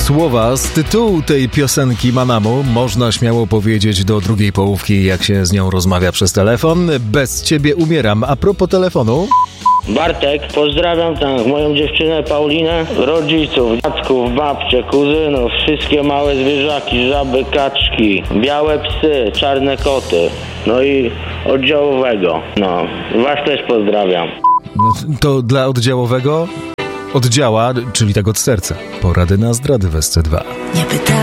Słowa z tytułu tej piosenki Manamu można śmiało powiedzieć do drugiej połówki, jak się z nią rozmawia przez telefon. Bez ciebie umieram. A propos telefonu... Bartek, pozdrawiam moją dziewczynę Paulinę, rodziców, dziadków, babcie, kuzynów, wszystkie małe zwierzaki, żaby, kaczki, białe psy, czarne koty, no i oddziałowego. No, was też pozdrawiam. To dla oddziałowego oddziała, czyli tak od serca. Porady na zdrady w SC2.